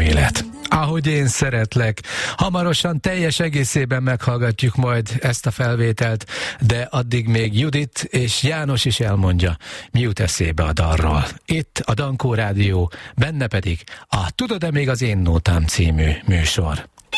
élet. Ahogy én szeretlek. Hamarosan teljes egészében meghallgatjuk majd ezt a felvételt, de addig még Judit és János is elmondja, mi jut eszébe a dalról. Itt a Dankó Rádió, benne pedig a Tudod-e még az én nótám című műsor.